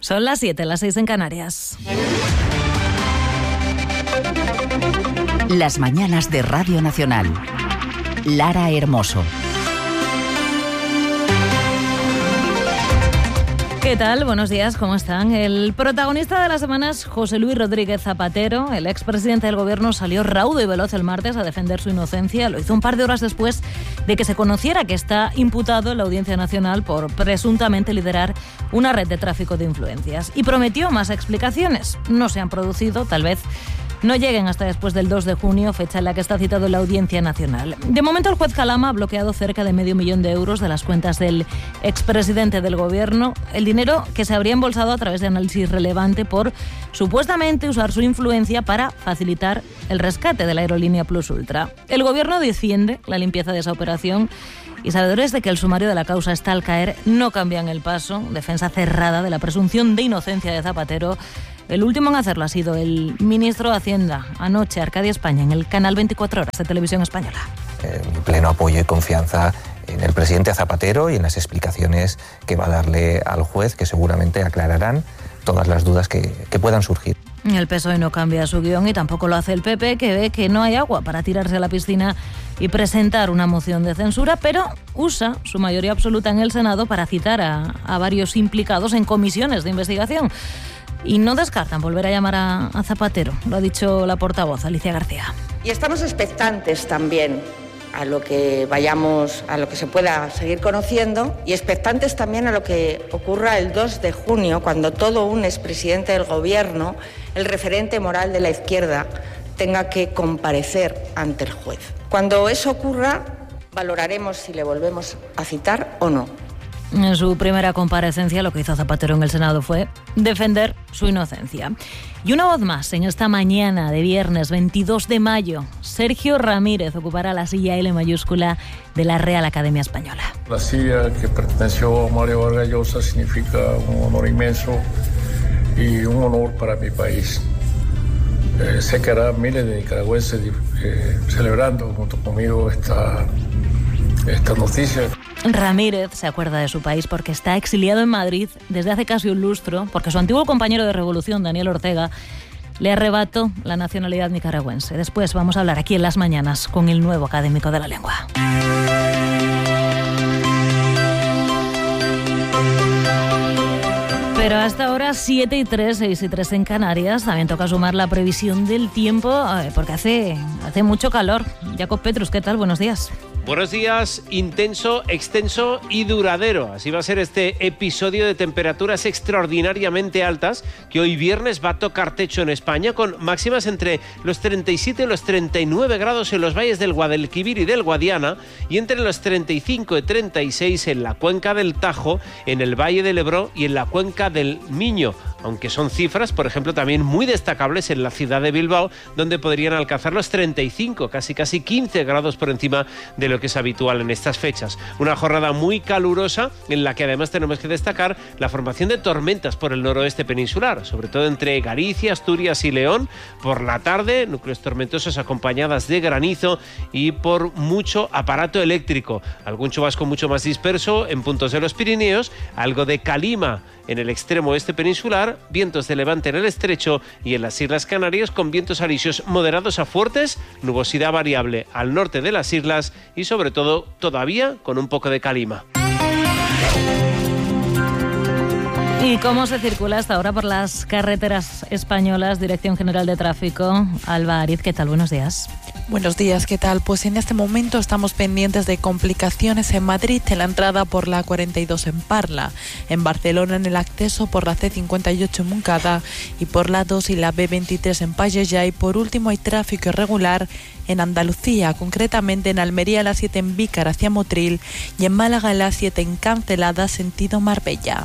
Son las 7, las 6 en Canarias. Las mañanas de Radio Nacional. Lara Hermoso. ¿Qué tal? Buenos días, ¿cómo están? El protagonista de la semana es José Luis Rodríguez Zapatero. El expresidente del Gobierno salió raudo y veloz el martes a defender su inocencia. Lo hizo un par de horas después de que se conociera que está imputado en la Audiencia Nacional por presuntamente liderar una red de tráfico de influencias. Y prometió más explicaciones. No se han producido, tal vez no lleguen hasta después del 2 de junio, fecha en la que está citado en la Audiencia Nacional. De momento, el juez Calama ha bloqueado cerca de $500,000 de las cuentas del expresidente del Gobierno, el dinero que se habría embolsado a través de análisis relevante por supuestamente usar su influencia para facilitar el rescate de la aerolínea Plus Ultra. El Gobierno defiende la limpieza de esa operación y sabedores de que el sumario de la causa está al caer, no cambian el paso. Defensa cerrada de la presunción de inocencia de Zapatero. El último en hacerlo ha sido el ministro de Hacienda, anoche, Arcadia España, en el canal 24 Horas de Televisión Española. Mi pleno apoyo y confianza en el presidente Zapatero y en las explicaciones que va a darle al juez, que seguramente aclararán todas las dudas que puedan surgir. El PSOE no cambia su guión y tampoco lo hace el PP, que ve que no hay agua para tirarse a la piscina y presentar una moción de censura, pero usa su mayoría absoluta en el Senado para citar a varios implicados en comisiones de investigación. Y no descartan volver a llamar a Zapatero, lo ha dicho la portavoz Alicia García. Y estamos expectantes también a lo que se pueda seguir conociendo y expectantes también a lo que ocurra el 2 de junio, cuando todo un expresidente del Gobierno, el referente moral de la izquierda, tenga que comparecer ante el juez. Cuando eso ocurra, valoraremos si le volvemos a citar o no. En su primera comparecencia, lo que hizo Zapatero en el Senado fue defender su inocencia. Y una voz más en esta mañana de viernes 22 de mayo. Sergio Ramírez ocupará la silla L mayúscula de la Real Academia Española. La silla que perteneció a Mario Vargas Llosa significa un honor inmenso y un honor para mi país. Sé que hará miles de nicaragüenses celebrando junto conmigo esta noticia. Ramírez se acuerda de su país porque está exiliado en Madrid desde hace casi un lustro, porque su antiguo compañero de revolución, Daniel Ortega, le arrebató la nacionalidad nicaragüense. Después vamos a hablar aquí en Las Mañanas con el nuevo académico de la lengua. Pero hasta ahora 7:03, 6:03 en Canarias. También toca sumar la previsión del tiempo porque hace mucho calor. Jacob Petrus, ¿qué tal? Buenos días. Buenos días, intenso, extenso y duradero. Así va a ser este episodio de temperaturas extraordinariamente altas que hoy viernes va a tocar techo en España, con máximas entre los 37 y los 39 grados en los valles del Guadalquivir y del Guadiana y entre los 35 y 36 en la cuenca del Tajo, en el Valle del Ebro y en la cuenca del Miño. Aunque son cifras, por ejemplo, también muy destacables en la ciudad de Bilbao, donde podrían alcanzar los 35, casi 15 grados por encima de lo que es habitual en estas fechas. Una jornada muy calurosa en la que además tenemos que destacar la formación de tormentas por el noroeste peninsular, sobre todo entre Galicia, Asturias y León. Por la tarde, núcleos tormentosos acompañadas de granizo y por mucho aparato eléctrico. Algún chubasco mucho más disperso en puntos de los Pirineos, algo de calima en el extremo oeste peninsular, vientos de levante en el estrecho y en las Islas Canarias con vientos alisios moderados a fuertes, nubosidad variable al norte de las islas y sobre todo todavía con un poco de calima. ¿Y cómo se circula hasta ahora por las carreteras españolas? Dirección General de Tráfico, Alba Ariz, ¿qué tal? Buenos días. Buenos días, ¿qué tal? Pues en este momento estamos pendientes de complicaciones en Madrid, en la entrada por la 42 en Parla, en Barcelona en el acceso por la C58 en Montcada y por la 2 y la B23 en Pallejà, y por último hay tráfico irregular en Andalucía, concretamente en Almería la 7 en Vícar hacia Motril y en Málaga la 7 en Cancelada sentido Marbella.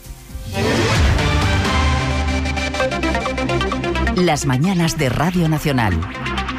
Las mañanas de Radio Nacional.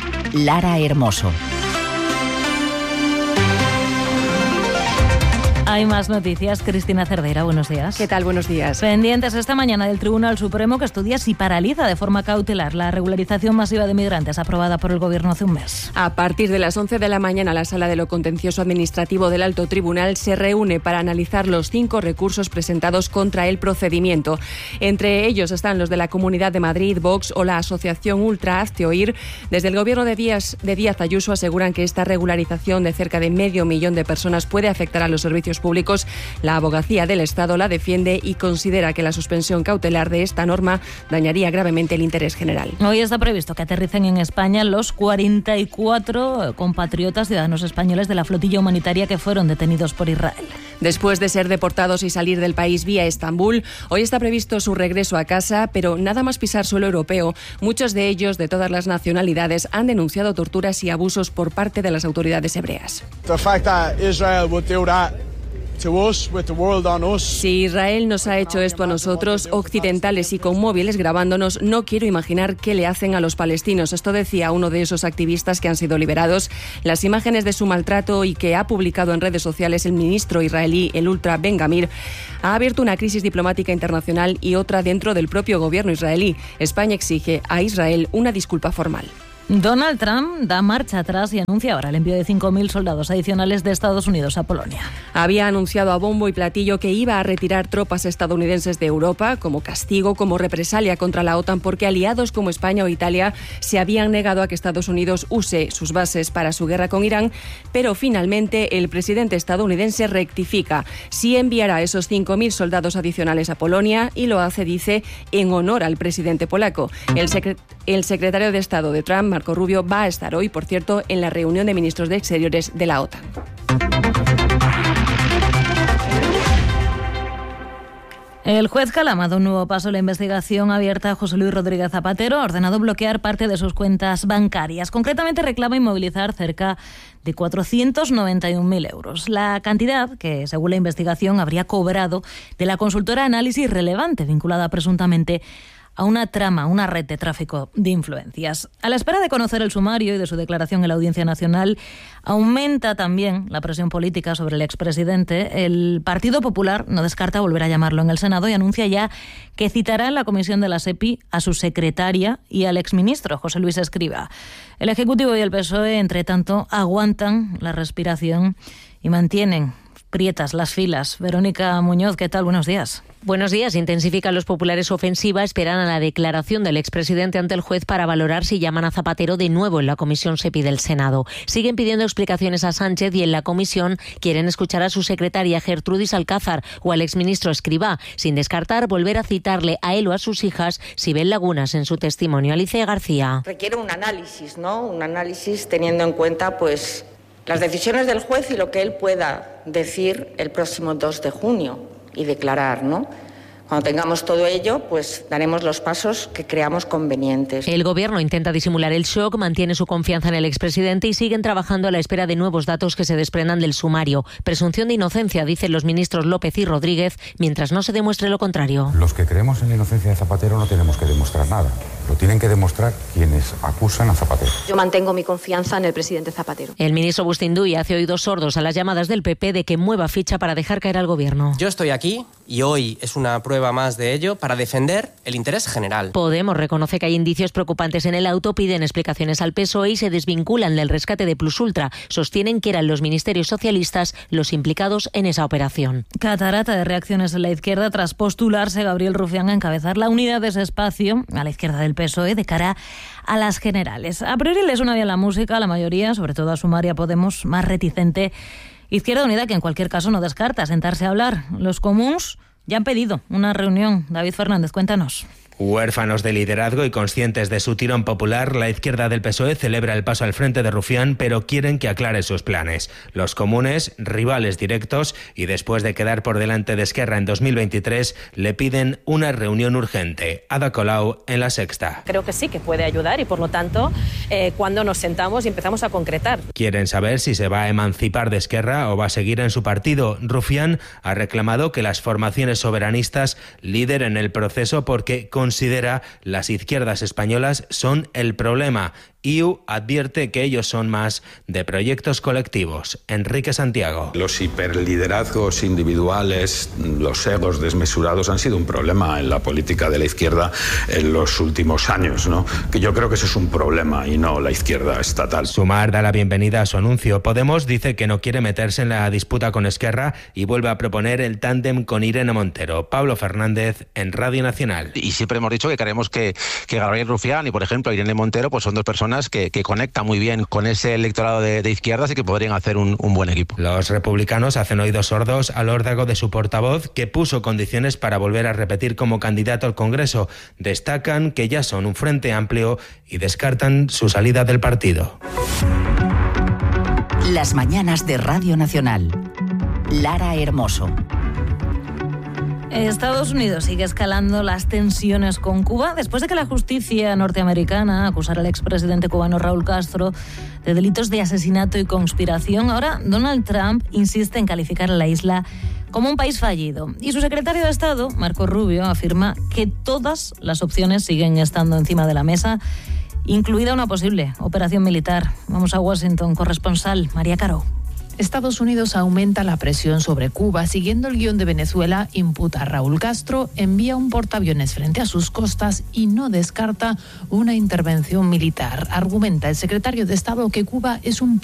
Lara Hermoso. Hay más noticias. Cristina Cerdeira, buenos días. ¿Qué tal? Buenos días. Pendientes esta mañana del Tribunal Supremo, que estudia si paraliza de forma cautelar la regularización masiva de migrantes aprobada por el Gobierno hace un mes. A partir de las 11 de la mañana, la Sala de lo Contencioso Administrativo del Alto Tribunal se reúne para analizar los 5 recursos presentados contra el procedimiento. Entre ellos están los de la Comunidad de Madrid, Vox o la Asociación Ultra Hazte Oír. Desde el Gobierno de Díaz Ayuso aseguran que esta regularización de cerca de 500.000 de personas puede afectar a los servicios públicos. La Abogacía del Estado la defiende y considera que la suspensión cautelar de esta norma dañaría gravemente el interés general. Hoy está previsto que aterricen en España los 44 compatriotas ciudadanos españoles de la flotilla humanitaria que fueron detenidos por Israel. Después de ser deportados y salir del país vía Estambul, hoy está previsto su regreso a casa, pero nada más pisar suelo europeo, muchos de ellos de todas las nacionalidades han denunciado torturas y abusos por parte de las autoridades hebreas. Si Israel nos ha hecho esto a nosotros, occidentales y con móviles grabándonos, no quiero imaginar qué le hacen a los palestinos. Esto decía uno de esos activistas que han sido liberados. Las imágenes de su maltrato y que ha publicado en redes sociales el ministro israelí, el Ultra Ben Gvir, ha abierto una crisis diplomática internacional y otra dentro del propio gobierno israelí. España exige a Israel una disculpa formal. Donald Trump da marcha atrás y anuncia ahora el envío de 5.000 soldados adicionales de Estados Unidos a Polonia. Había anunciado a bombo y platillo que iba a retirar tropas estadounidenses de Europa como castigo, como represalia contra la OTAN, porque aliados como España o Italia se habían negado a que Estados Unidos use sus bases para su guerra con Irán, pero finalmente el presidente estadounidense rectifica. Sí enviará esos 5.000 soldados adicionales a Polonia y lo hace, dice, en honor al presidente polaco. El secretario de Estado de Trump, Marco Rubio, va a estar hoy, por cierto, en la reunión de ministros de Exteriores de la OTAN. El juez Calama ha dado un nuevo paso en la investigación abierta a José Luis Rodríguez Zapatero. Ha ordenado bloquear parte de sus cuentas bancarias. Concretamente reclama inmovilizar cerca de 491.000 euros. La cantidad que, según la investigación, habría cobrado de la consultora Análisis Relevante, vinculada presuntamente a una trama, una red de tráfico de influencias. A la espera de conocer el sumario y de su declaración en la Audiencia Nacional, aumenta también la presión política sobre el expresidente. El Partido Popular no descarta volver a llamarlo en el Senado y anuncia ya que citará en la comisión de la SEPI a su secretaria y al exministro, José Luis Escrivá. El Ejecutivo y el PSOE, entre tanto, aguantan la respiración y mantienen prietas las filas. Verónica Muñoz, ¿qué tal? Buenos días. Buenos días. Intensifican los populares su ofensiva, esperan a la declaración del expresidente ante el juez para valorar si llaman a Zapatero de nuevo en la comisión SEPI del Senado. Siguen pidiendo explicaciones a Sánchez y en la comisión quieren escuchar a su secretaria Gertrudis Alcázar o al exministro Escrivá, sin descartar volver a citarle a él o a sus hijas si ven lagunas en su testimonio. Alicia García. Requiere un análisis, ¿no? Un análisis teniendo en cuenta, pues, las decisiones del juez y lo que él pueda decir el próximo 2 de junio y declarar, ¿no? Cuando tengamos todo ello, pues daremos los pasos que creamos convenientes. El Gobierno intenta disimular el shock, mantiene su confianza en el expresidente y siguen trabajando a la espera de nuevos datos que se desprendan del sumario. Presunción de inocencia, dicen los ministros López y Rodríguez, mientras no se demuestre lo contrario. Los que creemos en la inocencia de Zapatero no tenemos que demostrar nada. Lo tienen que demostrar quienes acusan a Zapatero. Yo mantengo mi confianza en el presidente Zapatero. El ministro Bustinduy hace oídos sordos a las llamadas del PP de que mueva ficha para dejar caer al Gobierno. Yo estoy aquí y hoy es una prueba más de ello para defender el interés general. Podemos reconoce que hay indicios preocupantes en el auto, piden explicaciones al PSOE y se desvinculan del rescate de Plus Ultra. Sostienen que eran los ministerios socialistas los implicados en esa operación. Catarata de reacciones en la izquierda tras postularse Gabriel Rufián a encabezar la unidad de ese espacio a la izquierda del PSOE de cara a las generales. A priori les suena bien la música, la mayoría, sobre todo a Sumar y a Podemos, más reticente. Izquierda Unida, que en cualquier caso no descarta sentarse a hablar. Los comuns ya han pedido una reunión. David Fernández, cuéntanos. Huérfanos de liderazgo y conscientes de su tirón popular, la izquierda del PSOE celebra el paso al frente de Rufián, pero quieren que aclare sus planes. Los comunes, rivales directos y después de quedar por delante de Esquerra en 2023, le piden una reunión urgente. Ada Colau en La Sexta. Creo que sí que puede ayudar y por lo tanto, cuando nos sentamos y empezamos a concretar. Quieren saber si se va a emancipar de Esquerra o va a seguir en su partido. Rufián ha reclamado que las formaciones soberanistas lideren el proceso porque considera las izquierdas españolas son el problema IU advierte que ellos son más de proyectos colectivos. Enrique Santiago. Los hiperliderazgos individuales, los egos desmesurados han sido un problema en la política de la izquierda en los últimos años, ¿no? Que yo creo que eso es un problema y no la izquierda estatal. Sumar da la bienvenida a su anuncio. Podemos dice que no quiere meterse en la disputa con Esquerra y vuelve a proponer el tándem con Irene Montero. Pablo Fernández en Radio Nacional. Y siempre hemos dicho que queremos que Gabriel Rufián y, por ejemplo, Irene Montero pues son dos personas que conectan muy bien con ese electorado de izquierdas y que podrían hacer un buen equipo. Los republicanos hacen oídos sordos al órdago de su portavoz, que puso condiciones para volver a repetir como candidato al Congreso. Destacan que ya son un frente amplio y descartan su salida del partido. Las mañanas de Radio Nacional. Lara Hermoso. Estados Unidos sigue escalando las tensiones con Cuba después de que la justicia norteamericana acusara al expresidente cubano Raúl Castro de delitos de asesinato y conspiración. Ahora Donald Trump insiste en calificar a la isla como un país fallido. Y su secretario de Estado, Marco Rubio, afirma que todas las opciones siguen estando encima de la mesa, incluida una posible operación militar. Vamos a Washington, corresponsal María Caro. Estados Unidos aumenta la presión sobre Cuba. Siguiendo el guión de Venezuela, imputa a Raúl Castro, envía un portaaviones frente a sus costas y no descarta una intervención militar. Argumenta el secretario de Estado que Cuba es un